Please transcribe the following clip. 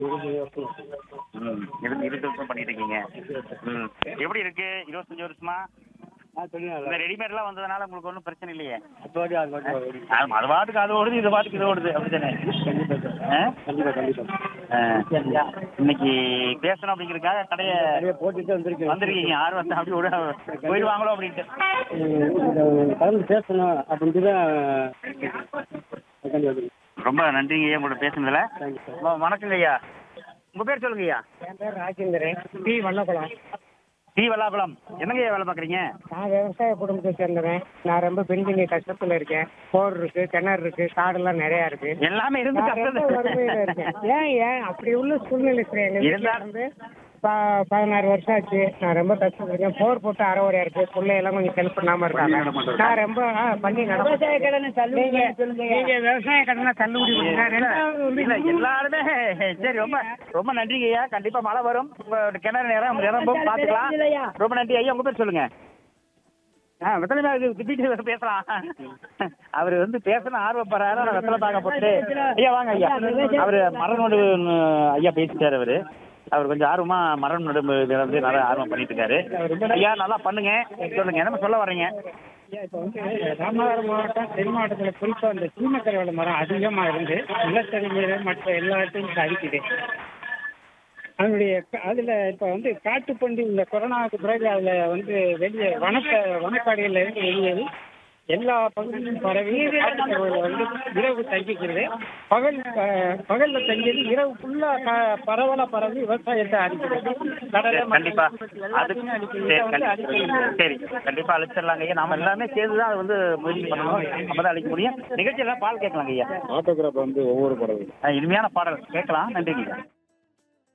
இருபது வருஷம் பண்ணிட்டு இருக்கீங்க. எப்படி இருக்கு 25 வருஷமா? இந்த ரெடிமேட்லாம் வந்ததுனால உங்களுக்கு ஒன்றும் பிரச்சனை இல்லையே? அது பாட்டுக்கு அது ஓடுது, இது பாட்டுக்கு இது ஓடுது, அப்படித்தானே? இன்னைக்கு பேசணும் அப்படிங்கிறதுக்காக கடையை போட்டுட்டு வந்திருக்கீங்க. ஆர்வத்தை அப்படி விட போயிடுவாங்களோ அப்படின்ட்டு கலந்து பேசணும் அப்படின்ட்டு தான். ரொம்ப நன்றிங்க ஐயா உங்களோட பேசுனதுல. வணக்கங்க ஐயா, உங்க பேர் சொல்லுங்க ஐயா. என் பேர் ராஜேந்திரன், டி வல்லக்குளம். டி வல்லாக்குளம். என்னங்க ஐயா வேலை பார்க்குறீங்க? நான் விவசாய குடும்பத்தை சேர்ந்தவன். நான் ரொம்ப பின்தங்கிய கஷ்டத்துல இருக்கேன். போர் இருக்கு, கிணறு இருக்கு, காடெல்லாம் நிறையா இருக்கு. எல்லாமே இருந்து வறுமையில இருக்கேன். ஏன் அப்படி உள்ள சூழ்நிலை இருந்து 16 வருஷம் ஆச்சு. நான் ரொம்ப கஷ்டப்பட்டிருக்கேன். போர் போட்டு அறவரையா இருக்கு. பிள்ளையெல்லாம் கொஞ்சம் ஹெல்ப் பண்ணாம இருக்காங்க. நான் ரொம்ப பண்ணி விவசாய கடனை நீங்க விவசாய கடனை தள்ளுபடி பண்ணுங்க எல்லாருமே. சரி, ரொம்ப ரொம்ப நன்றிங்க ஐயா. கண்டிப்பா மழை வரும், கிணறு நிரம்பும், பாத்துக்கலாம். ரொம்ப நன்றி ஐயா. உங்க பேர் சொல்லுங்க. வெத்தலை பேசலாம். அவரு பேசணும் ஆர்வப்படுறாரு. வெத்தலை பாக்க போட்டு ஐயா வாங்க ஐயா. அவரு மரம் ஐயா பேசிட்டாரு. அவர் கொஞ்சம் ஆர்வமா மரம் நடும்பு நிறைய ஆர்வம் பண்ணிட்டு இருக்காரு. ஐயா நல்லா பண்ணுங்க, சொல்லுங்க என்ன சொல்ல வர்றீங்க? இப்போ ராமநாதபுரம் மாவட்டம், தென் மாவட்டத்தில் குறிப்பாக இந்த சீமக்கரையோட மரம் அதிகமாக இருந்து நிலத்தடி நீர் மற்ற எல்லாத்தையும் அடிக்குது. அதனுடைய அதில் இப்போ காட்டுப்பன்றி இந்த கொரோனாவுக்கு பிறகு அதில் வெளியே வனக்காடுகளில் இருந்து வெளியேறி எல்லா பகுதியிலும் பரவி இரவு தங்கிக்கிறது. பகல்ல தங்கியது இரவு ஃபுல்லாக பரவலாக பரவி விவசாயத்தை அழிக்கிறது. கண்டிப்பா சரி, கண்டிப்பா அழிச்சிடலாங்க ஐயா. நாம எல்லாமே சேர்ந்துதான் அது முயற்சி பண்ணணும். அப்பதான் அழிக்க முடியும். நிகழ்ச்சியெல்லாம் பால் கேட்கலாங்க ஐயா. ஆட்டோகிராஃப் ஒவ்வொரு பாடல் இனிமையான பாடல் கேட்கலாம். நன்றிங்க ஐயா.